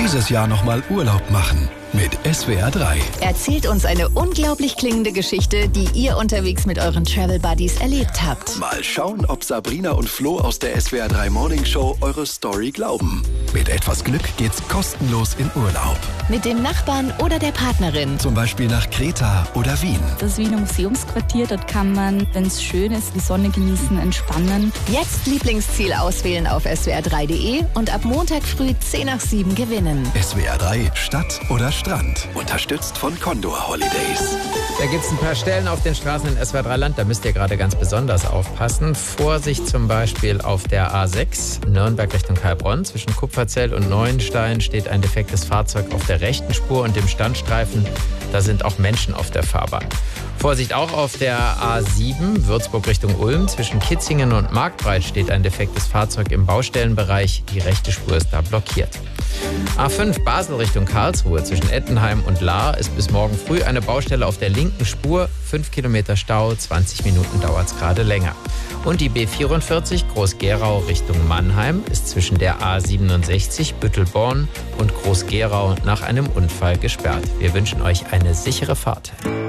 Dieses Jahr nochmal Urlaub machen mit SWR 3. Erzählt uns eine unglaublich klingende Geschichte, die ihr unterwegs mit euren Travel Buddies erlebt habt. Mal schauen, ob Sabrina und Flo aus der SWR 3 Morning Show eure Story glauben. Mit etwas Glück geht's kostenlos in Urlaub. Mit dem Nachbarn oder der Partnerin. Zum Beispiel nach Kreta oder Wien. Das Wiener Museumsquartier, dort kann man, wenn es schön ist, die Sonne genießen, entspannen. Jetzt Lieblingsziel auswählen auf swr3.de und ab Montag früh 10 nach 7 gewinnen. SWR 3 Stadt oder Strand. Unterstützt von Condor Holidays. Da gibt es ein paar Stellen auf den Straßen in SWR 3 Land, da müsst ihr gerade ganz besonders aufpassen. Vorsicht zum Beispiel auf der A6, Nürnberg Richtung Heilbronn. Zwischen Kupferzell und Neuenstein steht ein defektes Fahrzeug auf der rechten Spur und dem Standstreifen. Da sind auch Menschen auf der Fahrbahn. Vorsicht auch auf der A7, Würzburg Richtung Ulm. Zwischen Kitzingen und Marktbreit steht ein defektes Fahrzeug im Baustellenbereich. Die rechte Spur ist da blockiert. A5 Basel Richtung Karlsruhe. Zwischen Ettenheim und Lahr ist bis morgen früh eine Baustelle auf der linken Spur. 5 Kilometer Stau, 20 Minuten dauert es gerade länger. Und die B44 Groß-Gerau Richtung Mannheim ist zwischen der A67 Büttelborn und Groß-Gerau nach einem Unfall gesperrt. Wir wünschen euch eine sichere Fahrt.